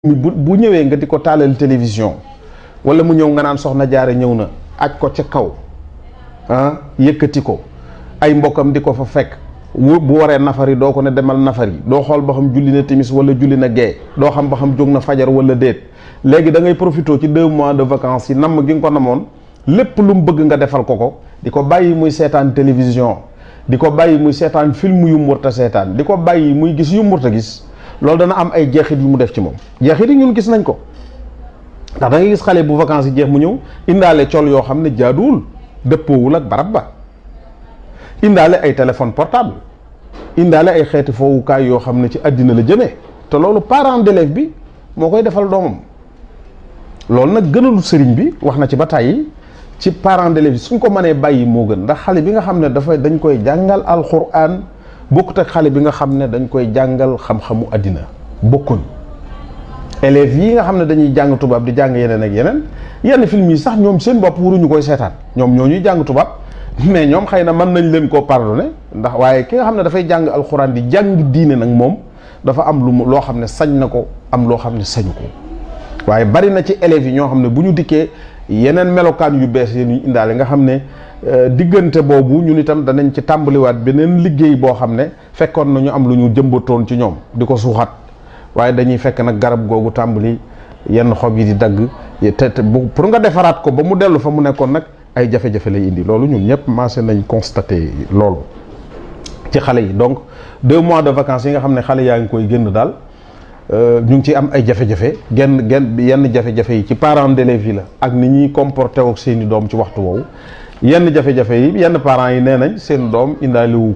bu ñëwee nga di ko taalal télévision wala mu ñëw nga naan soxna jaare ñëw na aj ko ca kaw yëkkati ko ay mbokkam di ko fa fekk bu waree nafari doo ko ne demal nafari doo xool ba xam julli na timis wala julli na gee doo xam ba xam jóg na fajar wala déet léegi da ngay profité ci 2 mois de vacances yi namm gi nga ko namoon lépp lu mu bëgg nga defal ko di ko bàyyi muy seetaan télévision di ko bàyyi muy seetaan film yu mu warta seetaan di ko bàyyi muy gis yu mu warta gis loolu dana am ay jeexit yu mu def ci moom jeexit yi ñun gis nañ ko ndax da ngay gis xale bu vacances yi jeex mu ñëw indaale col yoo xam ne jaaduwul dëppoowul ak barab ba indaale ay téléphone portable indaale ay xeeti foowukaay yoo xam ne ci àddina la jëmee te loolu parent d'élève bi moo koy defal doomam loolu nag gënalu sëriñ bi wax na ci ba tàyyi ci parent d'élève bi suñ ko mënee bàyyi moo gën ndax xale bi nga xam ne dañ koy jàngal alxuraan bokkut ak xale bi nga xam ne dañ koy jàngal xam-xamu àddina bokkuñ élèves yi nga xam ne dañuy jàng tubaab di jàng yeneen ak yenn film yi sax ñoom seen bopp waruñu koy seetaan ñoom ñoo ñuy jàng tubaab mais ñoom xëy na mën nañ leen koo pardonné ndax waaye ki nga xam ne dafay jàng alxuraan di jàng diine nag moom dafa am loo xam ne sañ na ko am loo xam ne sañu ko waaye bari na ci élèves yi ñoo xam ne bu ñu dikkee yeneen melokaan yu bees yi ñu indaale nga xam ne diggante boobu ñun itam danañ ci tàmbaliwaat beneen liggéey boo xam ne fekkoon na ñu am lu ñu jëmbatoon ci ñoom di ko suuxat waaye dañuy fekk nag garab googu tàmbali yenn xob yi di dagg te pour nga defaraat ko ba mu dellu fa mu nekkoon nag ay jafe-jafe lay indi loolu ñun ñëpp commencé nañ constaté loolu ci xale yi donc 2 mois de vacances yi nga xam ne xale yaa ngi koy génn daal ñu ngi ciy am ay jafe-jafe yenn jafe-jafe yi ci parents d'élèves yi la ak ni ñuy comporté ak seeni doom ci waxtu woowu yenn jafe-jafe yi yenn parents yi nee nañ seen doom indaaliwu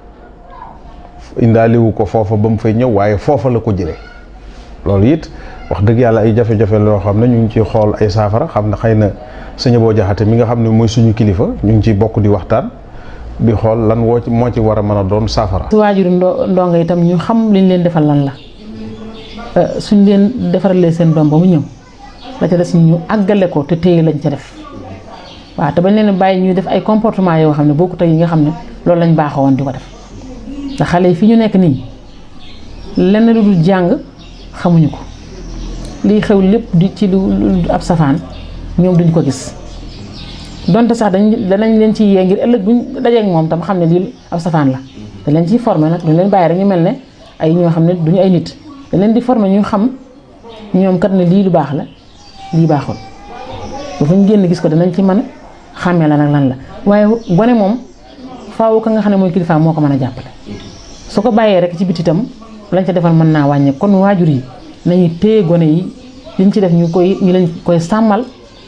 ko foofa ba mu fay ñëw waaye foofa la ko jëlee loolu it wax dëgg yàlla ay jafe-jafe loo xam ne ñu ngi ciy xool ay saafara xam ne xëy na sëñ Abo Jaxate mi nga xam ne mooy suñu kilifa ñu ngi ciy bokk di waxtaan di xool lan moo ci war a mën a doon saafara. su waajuru ndongo itam ñu xam liñ leen defal lan la suñ leen defaralee seen doom ba mu ñëw la ca des ñu àggale ko te téye lañ ca def waaw te bañ leen bàyyi ñuy def ay comportement yoo xam ne bokkut ak yi nga xam ne loolu lañ baaxoon di ko def ndax xale yi fi ñu nekk nii lenn lu dul jàng xamuñu ko liy xew lépp di ci lu ab safaan ñoom duñ ko gis donte sax danañ leen ci yee ngir ëllëg buñ dajeek moom tam xam ne lii ab safaan la dañ leen ciy formé nag duñ leen bàyyi rek ñu mel ne ay ñoo xam ne duñu ay nit dañ leen di formé ñu xam ñoom kat ne lii lu baax la lii baaxul bu fa ñu génn gis ko danañ ci mën a xàmmee la nag lan la waaye gone moom faaw ka nga xam ne mooy kilifa moo ko mën a jàppale su ko bàyyee rek ci biti itam lañ ca defal mën naa wàññe kon waajur yi nañu téye gone yi liñ ci def ñu leen koy sàmmal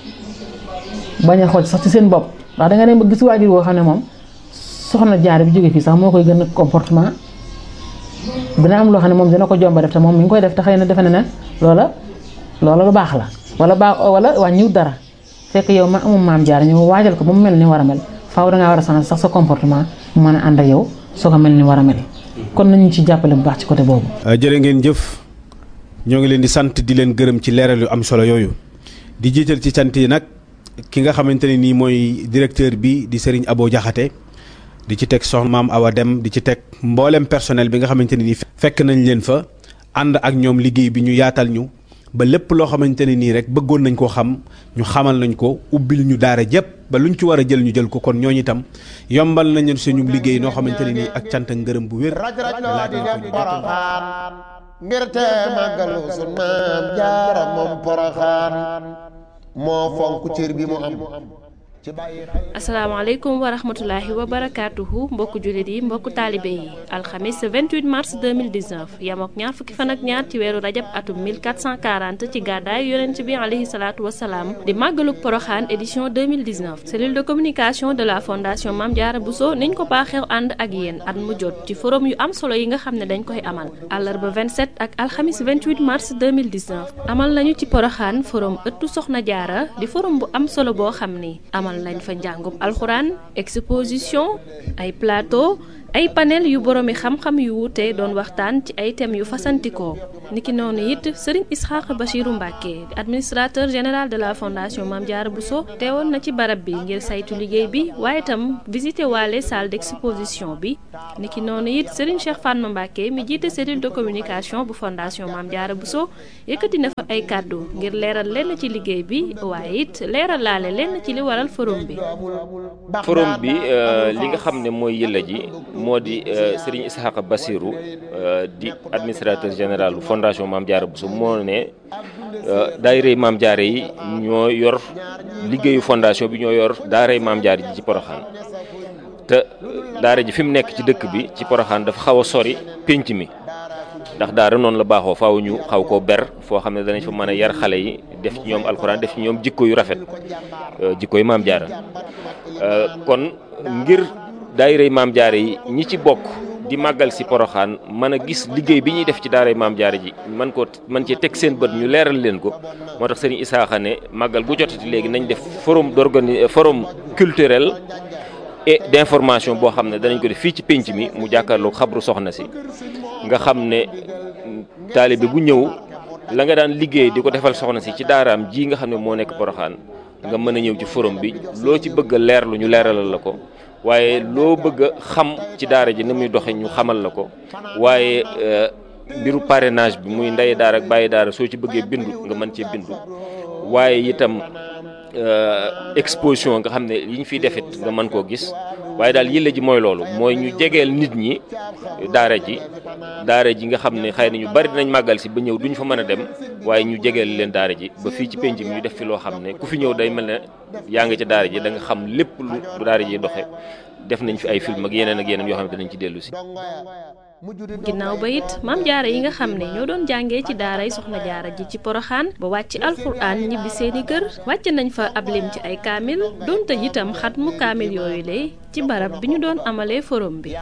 bañ a xool sax ci seen bopp ndax da nga dem ba gis waajur woo xam ne moom soxna jaar bi jóge fii sax moo koy gën a comportement dina am loo xam ne moom dina ko jomba def te moom mi ngi koy def te xëy na defe na ne loola lu baax la wala wàññiwut dara fekk yow ma amum maam jaar ñu waajal ko ba mu mel ni war a mel faaw dangaa war a changer sax sa comportement mu mën a ànd ak yow soo ko mel ni war a mel kon nañu ci jàppale bu baax ci côté boobu. jërë ngeen jëf ñoo ngi leen di sant di leen gërëm ci leeral yu am solo yooyu di jiital ci sant yi nag ki nga xamante ne nii mooy directeur bi di Serigne Abo Jaxate di ci teg soxna Maam Awa Dem di ci teg mboolem personnel bi nga xamante ne nii fekk nañ leen fa ànd ak ñoom liggéey bi ñu yaatal ñu ba lépp loo xamante ne nii rek bëggoon nañ koo xam ñu xamal nañ ko ubbil ñu daara jëpp ba luñ ci war a jël ñu jël ko kon ñooñu itam yombal nañu suñu liggéey noo xamante ne nii ak cant ak ngërëm bu wér ngir te màggalu sun maam jaara moom Poroxaan moo fonk cër bi mu am. asalaamaaleykum wa rahmatulahi wa barakaatuhu mbokku jullit yi mbokku taalibe yi alxamis 28 mars 2019 yamook ñaar fukki fan ak ñaar ci weeru rajab atum 1440 ci gàddaay yonent bi alayhi salaatu wasalaam di màggaluk poroxaan édition 2019 cellule de communication de la fondation Mame Diarra Bousso niñ ko baaxeew ànd ak yéen at mu jot ci forum yu am solo yi nga xam ne dañ koy amal àllarba 27 ak alxamis 28 mars 2019 amal nañu ci poroxaan forum ëttu soxna jaara di forum bu am solo boo xam ni amal lañ fa njàngum alxuraan exposition ay plateau ay panel yu boroomi xam-xam yu wuute doon waxtaan ci ay thèmes yu fasantikoo niki noonu it Serigne Ishaqa Bachirou Mbacké administrateur général de la fondation Mame Diarra Bousso teewoon na ci barab bi ngir saytu liggéey bi waaye itam visité waale salle d'exposition bi niki noonu it Serigne Cheikh Fatma Mbacké mi jiite cellule de communication bu fondation Mame Diarra Bousso yëkkati na fa ay kàddu ngir leeral lenn ci liggéey bi waaye it leeral laale lenn ci li waral forum bi. forum bi li nga xam ne mooy yëlla ji moo di Serigne Ishaqa Bachirou di administrateur général fondation Mame Diarra Bousso moo ne daayira Mame Diarra yi ñoo yor liggéeyu fondation bi ñoo yor daara Mame Diarra ji ci Porokhane te daara ji fi mu nekk ci dëkk bi ci Porokhane dafa xaw a sori pénc mi ndax daara noonu la baaxoo faaw ñu xaw koo ber foo xam ne danañ fa mën a yar xale yi def ci ñoom alxuraan def ci ñoom jikko yu rafet jikko yu Mame Diarra kon ngir daayira Mame Diarra yi ñi ci bokk di màggal si Porokhane mën a gis liggéey bi ñuy def ci daara Mame Diarra ji man cee teg seen bët ñu leeral leen ko moo tax Serigne Ishaqa ne màggal gu jotati léegi nañ def forum culturel et d'information boo xam ne danañ ko def fii ci pénc mi mu jàkkaarloo xabru soxna si nga xam ne taalibe bu ñëw la nga daan liggéey di ko defal soxna si ci daaraam ji nga xam ne moo nekk Porokhane nga mën a ñëw ci forum bi loo ci bëgg a leerlu ñu leeralal la ko waaye loo bëgg a xam ci daara ji ni muy doxe ñu xamal la ko waaye mbiru parrainage bi muy ndey daara ak bàyyi daara soo ci bëggee bindu nga mën cee bindu waaye itam exposition nga xam ne yi ñu fiy defit nga mën koo gis waaye daal yëlla ji mooy loolu mooy ñu jegeel nit ñi daara ji nga xam ne xëy na ñu bari dinañ màggal si ba ñëw duñ fa mën a dem waaye ñu jegeel leen daara ji ba fii ci penc mi ñu def fi loo xam ne ku fi ñëw day mel ne yaa nga ca daara ji da nga xam lépp lu daara ji doxe def nañ fi ay film ak yeneen yoo xam ne dinañ ci dellu si. ginnaaw ba it Mame Diarra yi nga xam ne ñoo doon jàngee ci daaray Soxna Diarra ji ci Porokhane ba wàcc alxuraan ñibbi seeni kër wàcc nañ fa ab lim ci ay kaamil doonte itam xatmu kaamil yooyu lay ci barab bi ñu doon amalee forum bi.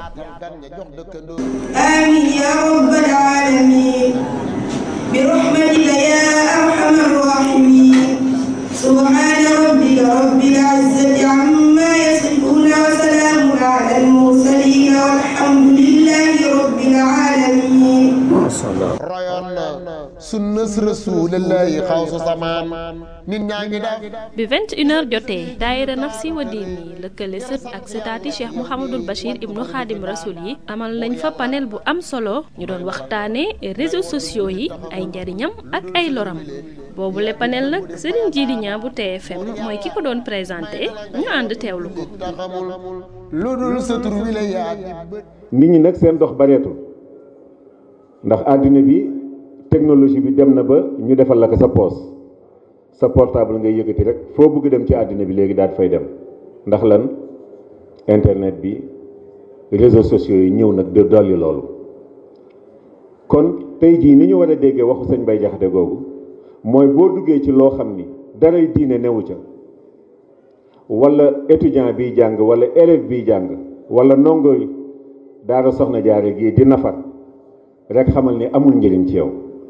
amiin yaa rabbal aalamiin bi rahmatika yaa arhamar raahimiin subhaana rabbika rabbil izzati ammaa yasifuun wa salaamun alal mursaliin walhamdulillaahi rabbil aalamiin. royoon na sunnas rasuulillaahi xawsu samaan nit ñaa ngi def bi 21h jotee daayira Nafsi wa Diini lëkkale sët ak sëtaati Cheikh Mouhamadul Bachir ibnu Xaadim Rasul yi amal nañ fa panel bu am solo ñu doon waxtaanee réseaux sociaux yi ay njariñam ak ay loram boobu le panel nag Serigne Djily Niang bu TFM mooy ki ko doon présenté ñu ànd teewlu ko. lu dul sa tur wi la yaa nit ñi nag seen dox bareetul ndax àddina bi technologie bi dem na ba ñu defal la ko sa poos sa portable ngay yëkkati rek foo bëgg dem ci àddina bi léegi daal fay dem ndax lan internet bi réseaux sociaux yi ñëw nag de dolli loolu kon tey jii ni ñu war a déggee waxu sëñ Bay Jaxate googu mooy boo duggee ci loo xam ni daray diine newu ca wala étudiant biy jàng wala élève biy jàng wala ndongo daara Soxna Diarra gii di nafar rek xamal ni amul njëriñ ci yow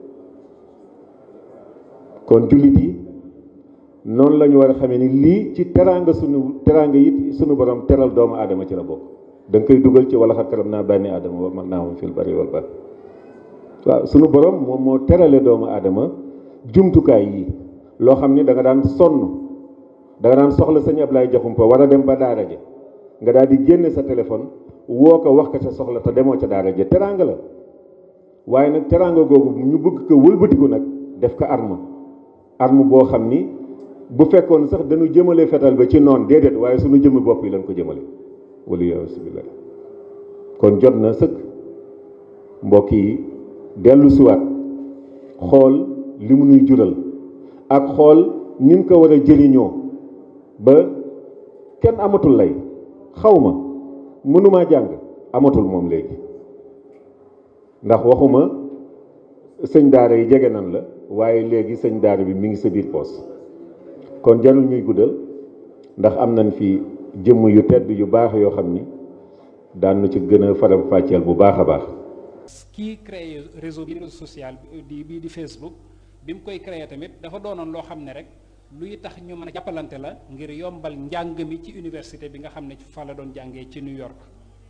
kon jullit yi noonu la ñu war a xamee ni lii ci teraanga yi sunu borom teral doomu aadama ci la bokk da nga koy dugal ci wala xat karam naa bànni aadama wa man naa moom fil bari wal bahr waaw sunu borom moom moo terale doomu aadama jumtukaay yi loo xam ni da nga daan sonn da nga daan soxla sëñ Ablaye Jaxumpa war a dem ba daara ja nga daal di génne sa téléphone woo ko wax ko sa soxla te demoo ca daara ja teraanga la waaye nag teraanga googu ñu bëgg ko wëlbatiku nag def ko arme boo xam ni bu fekkoon sax dañu jëmale fetal ba ci noon déedéet waaye suñu jëmmi bopp yi lañ ko jëmale wala yasubillah kon jot na sëkk mbokk yi dellu siwaat xool li mu nuy jural ak xool ni mu ko war a jëriñoo ba kenn amatul lay xawma mënumaa jàng amatul moom léegi ndax waxuma sëñ daara yi jege nan la waaye léegi sëñ daara bi mi ngi sa biir poos kon jarul ñuy guddal ndax am nañ fi jëmm yu tedd yu baax yoo xam ni daan na ci gën a faram fàcceel bu baax a baax. kii créé réseau social bi di Facebook bi mu koy créé tamit dafa doonoon loo xam ne rek luy tax ñu mën a jàppalante la ngir yombal njàng mi ci université bi nga xam ne fa la doon jàngee ci New York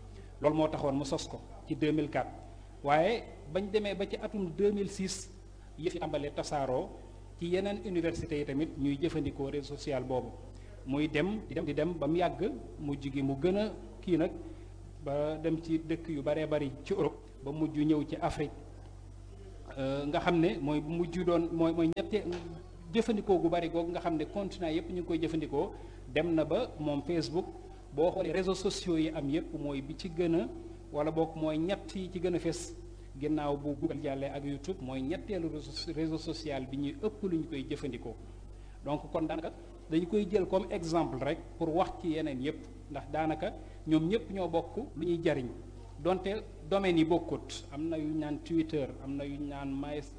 loolu moo taxoon mu sos ko ci 2004 waaye bañ demee ba ci atum 2006 yëf yi tàmbalee tasaaroo ci yeneen universités yi tamit ñuy jëfandikoo réseau social boobu muy dem di dem ba mu yàgg mujj gi mu gën a kii nag ba dem ci dëkk yu baree bari ci Europe ba mujj ñëw ci Afrique nga xam ne mooy mujj doon mooy ñette jëfandikoo gu bari googu nga xam ne continent yépp ñu ngi koy jëfandikoo dem na ba moom Facebook boo xoolee réseaux sociaux yi am yépp mooy bi ci gën a wala boog mooy ñett yi ci gën a fes ginnaaw bu Google jàllee ak YouTube mooy ñetteelu réseau social bi ñuy ëpp lu ñu koy jëfandikoo donc kon daanaka dañu koy jël comme exemple rek pour wax ci yeneen yépp ndax daanaka ñoom ñépp ñoo bokk lu ñuy jariñ donte domaines yi bokkut am na yu ñu naan Twitter am na yu ñu naan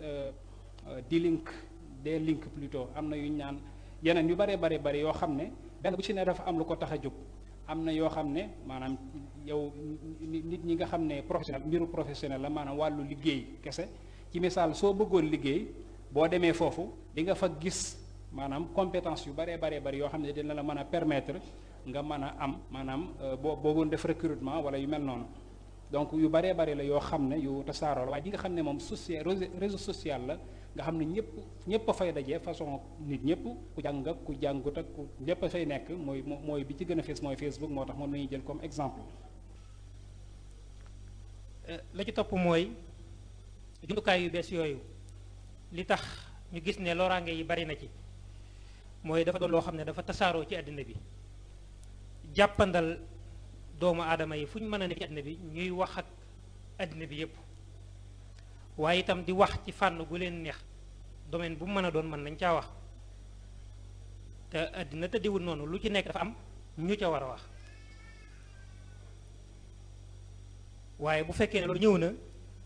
D-Link plutôt am na yu ñu naan yeneen yu bare bari yoo xam ne benn bu ci ne dafa am lu ko tax a jóg am na yoo xam ne maanaam yow nit ñi nga xam ne professionnel mbiru professionnel la maanaam wàllu liggéey kese ci misaal soo bëggoon liggéey boo demee foofu di nga fa gis maanaam compétence yu baree bari yoo xam ne dina la mën a permettre nga mën a am maanaam boo bëggoon def recrutement wala yu mel noonu donc yu baree bari la yoo xam ne yu tasaaroo la waaye di nga xam ne moom réseau social la nga xam ne ñëpp a fay daje façon nit ñëpp ku jàng ak ku jàngut ak ku ñëpp a fay nekk mooy bi ci gën a fees mooy Facebook moo tax moom la ñuy jël comme exemple. la ci topp mooy jumtukaay yu bees yooyu li tax ñu gis ne loraange yi bari na ci mooy dafa doon loo xam ne dafa tasaaroo ci àddina bi jàppandal doomu aadama yi fu ñu mën a nekk ci àddina bi ñuy wax ak àddina bi yépp waaye itam di wax ci fànn gu leen neex domaine bu mu mën a doon mën nañ caa wax te àddina tëddiwul noonu lu ci nekk dafa am ñu ca war a wax waaye bu fekkee ne loolu ñëw na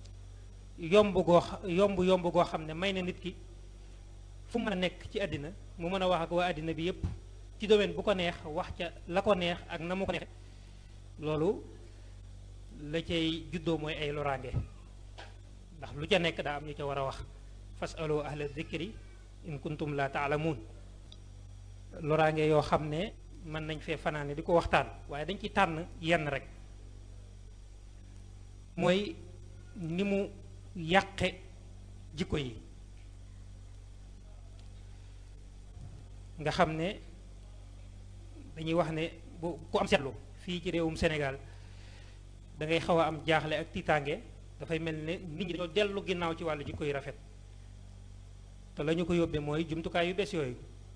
yomb goo xam ne may na nit ki fu mën a nekk ci àddina mu mën a wax ak waa àddina bi yépp ci domaine bu ko neex wax ca la ko neex ak na mu ko neex loolu la cay juddoo mooy ay loraange ndax lu ca nekk daa am ñu ca war a wax fasalu ahla dhikri in kuntum la taalamuun loraange yoo xam ne mën nañ fee fanaane di ko waxtaan waaye dañ ci tànn yenn rek mooy ni mu yàqe jikko yi nga xam ne dañuy wax ne bu ku am seetlu fii ci réewum Sénégal da ngay xaw a am jaaxle ak tiitaange dafay mel ne nit ñi dañoo dellu ginnaaw ci wàllu jikko yu rafet te la ñu ko yóbbee mooy jumtukaay yu bees yooyu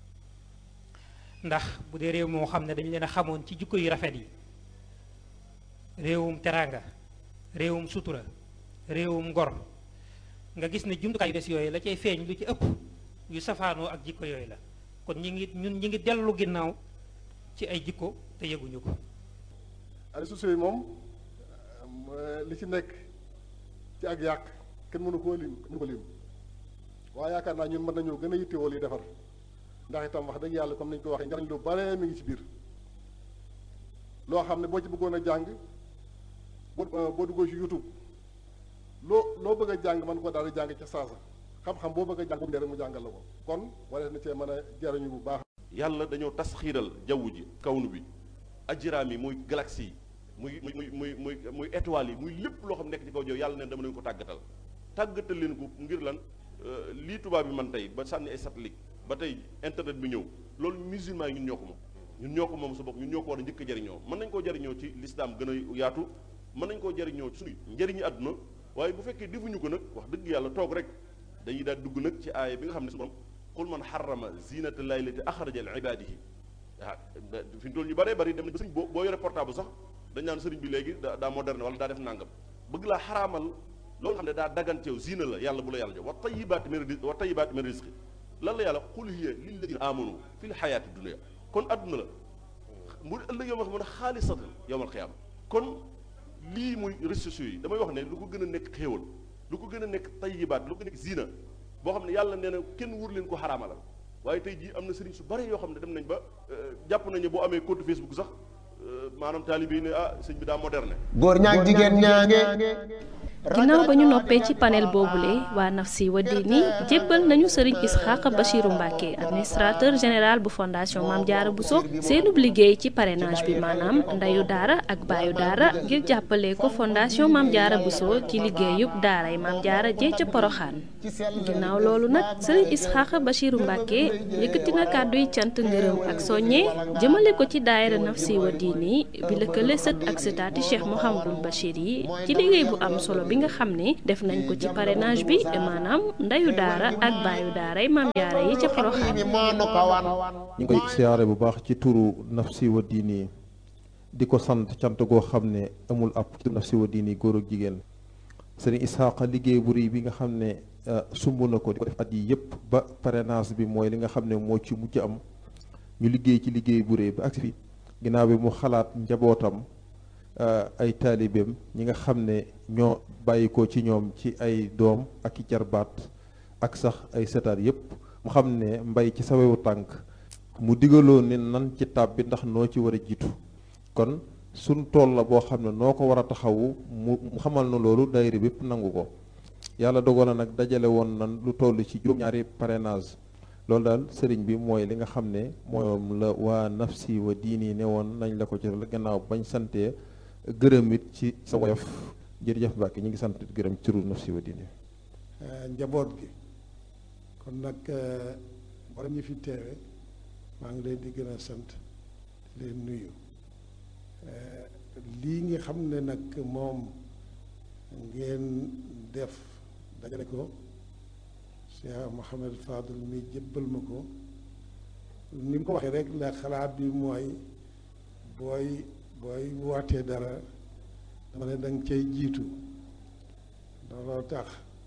ndax bu dee réew moo xam ne dañu leen a xamoon ci jikko yu rafet yi réewum teraanga réewum sutura réewum ngor nga gis ne jumtukaay yu bees yooyu la cay feeñ lu ci ëpp yu safaanoo ak jikko yooyu la kon ñi ngi dellu ginnaaw ci ay jikko te yëguñu ko. réseaux sociaux yi moom li ci nekk ci ak yàq kenn mënu ko lim waaye yaakaar naa ñun mën nañoo gën a yittewoo li defar ndax itam wax dëgg yàlla comme nañu ko waxee njariñ lu bare mi ngi ci biir loo xam ne boo ci bëggoon a jàng boo duggoo ci YouTube loo bëgg a jàng mën ko daal di jàng ca saasa xam-xam boo bëgg a jàng boobu rek mu jàngal la ko kon wala na cee mën a jariñu bu baax. yàlla dañoo tas xiiral jaww ji kawnu bi ajiraam yi muy galaxie yi muy étoiles yi muy lépp loo xam nekk ci kaw jaww yàlla ne dama leen ko tàggatal leen ko ngir lan lii tubaab bi man tey ba sànni ay satellite ba tey internet bi ñëw loolu musulman yi ñun ñoo ko moom sa bopp ñun ñoo ko war a njëkk a jariñoo mën nañ koo jariñoo ci lislaam gën a yaatu mën nañ koo jariñoo ci suñu njëriñu àdduna waaye bu fekkee defuñu ko nag wax dëgg yàlla toog rek dañuy daal dugg nag ci aaya bi nga xam ne su borom qul man xarama zinata llahi lati axraja li ibadihi waaw fi ñu toll ñu bëree bëri dem na ba sëriñ boo yore portable sax dañ naan sëriñ bi léegi daa moderne wala daa def nàngam bëgg laa xaraamal loolu xam ne daa daganteew zina la yàlla bu la yàlla jox wa tayyibaati min rizqi lan la yàlla qul hiya lilladina amanu fi l xayaati dunia kon adduna la mu ëllëg yow ma xam ne xaalisatan yowmal xiyaama kon lii muy réseaux sociaux yi damay wax ne lu ko gën a nekk xéewal lu ko gën a nekk tayyibaat lu ko nekk zina boo xam ne yàlla nee na kenn wur leen ko xaraamalal waaye tey jii am na sëriñ su bare yoo xam ne dem nañ ba jàpp nañu boo amee compte Facebook sax maanaam taalibe yi ne ah sëñ bi daa moderne. góor ñaag jigéen ñaange ginnaaw ba ñu noppee ci panel boobule waa Nafsi wa Diini jébbal nañu sëriñ Isxaaqa Bachiru Mbàkke administrateur général bu fondation Mame Diarra Bousso seenub liggéey ci parrainage bi maanaam ndeyu daara ak baayu daara ngir jàppale ko fondation Mame Diarra Bousso ci liggéeyub daaray Mame Diarra jee ca Poroxaan ginnaaw loolu nag sëriñ Isxaaqa Bachiru Mbàkke yëkkati na kàdduy cant ngërëm ak soññe jëmale ko ci daayira Nafsi wa Diini bi lëkkale sët ak sëtaati Cheikh Mouhamadul Bachir yi ci liggéey bu am solo bi nga xam ne def nañ ko ci parrainage bi maanaam ndeyu daara ak baayu daaray Mame Diarra yi ca Poroxaan. ñu ngi koy siyaare bu baax ci turu Nafsi wa Diini di ko sant cant goo xam ne amul ab ci turu Nafsi wa Diini góor ak jigéen sëriñ Isxaaqa liggéey bu rëy bi nga xam ne sumb na ko di ko def at yi yëpp ba parrainage bi mooy li nga xam ne moo ci mujj am ñu liggéey ci liggéey bu rëy ba agsi fi ginnaaw bi mu xalaat njabootam ay taalibeem ñi nga xam ne ñoo bàyyi ko ci ñoom ci ay doom ak i jarbaat ak sax ay setaat yépp mu xam ne mbay ci sawewu tànk mu digaloo ne nan ci tab bi ndax noo ci war a jiitu kon suñ tool la boo xam ne noo ko war a taxawu mu xamal na loolu daayira bépp nangu ko yàlla dogal na nag dajale woon nan lu toll ci juróom-ñaari parrainage loolu daal sëriñ bi mooy li nga xam ne moom la waa Nafsi wa Diini ne woon nañ la ko ci gannaaw bañ santee gërëm it ci sa woyof jërëjëf Mbàkke ñu ngi sant gërëm ci turu Nafsi wa Diini njaboot gi kon nag wala ñu fi teewe maa ngi leen di gën a sant di leen nuyu lii nga xam ne nag moom ngeen def dajale ko Cheikh Mouhamed Fadul mi jébbal ma ko ni mu ko waxee rek la xalaat bi mooy booy wootee dara dama ne danga cay jiitu looloo tax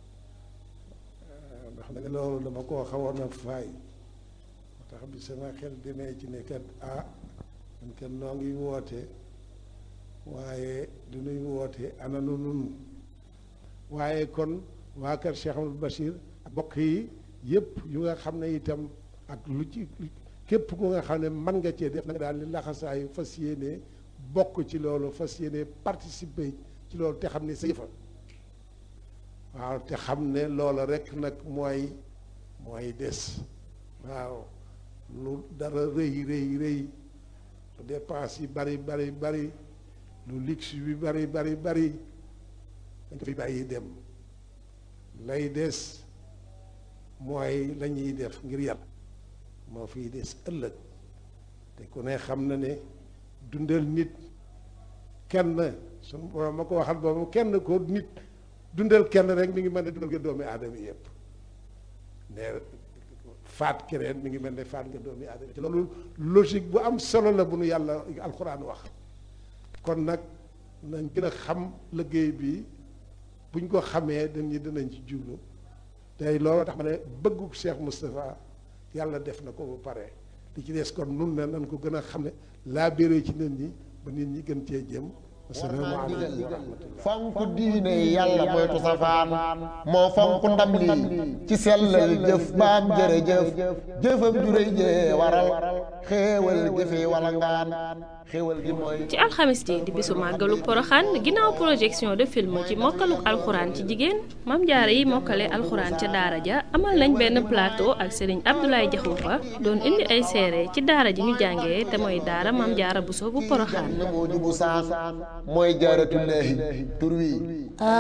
ndax nag loolu dama koo xawoon a faay moo tax bi sama xel demee ci ne kat man kat noo ngi woote waaye du nuy woote ana nu nun waaye kon waa kër Cheikh Amadou Bachir ak bokk yi yëpp yu nga xam ne itam ak lu ci képp ku nga xam ne mën nga cee def nag daal li laxasaayu fas yéene bokk ci loolu fas yéene participer ci loolu te xam ne sa yëfa waaw te xam ne loola rek nag mooy des waaw lu dara rëy lu dépense yi bari lu luxe bi bari dañ ko fi bàyyi dem lay des mooy la ñuy def ngir yàlla moo fiy des ëllëg te ku ne xam na ne dundal nit kenn suñu borom ma ko waxal boobu kenn ko nit dundal kenn rek mi ngi mel ne dundal nga doomi aadama yëpp ne faat keneen mi ngi mel ne faat nga doomi aadama ci loolu logique bu am solo la bu nu yàlla alxuraan wax kon nag nañ gën a xam liggéey bi buñ ko xamee dinañ ci jublu tey loolu tax ma ne bëggu Cheikh Moustapha yàlla def na ko ba pare li ci des kon nun ne nañ ko gën a xam ne laa béré ci nit ñi ba nit ñi gën cee jëm asalaamaaleykum wa rahmatullah fonk diine yàlla moytu safaan moo fonk ndam lii ci sellal jëf baam jërëjëf jëfam juréy jee waral xéewal gi fi wala ngaan xéewal gi mooy ci alxamis ji di bisu màggalu Poroxaan ginnaaw projection de film ci mokkaluk alxuraan ci jigéen Mame Diarra yi mokkale alxuraan ca daara ja amal nañ benn plateau ak Serigne Abdoulaye Diakhoumpa doon indi ay seere ci daara ji ñu jàngee te mooy daara Mame Diarra Bousso bu Poroxaan mooy jaaratullaahi tur wi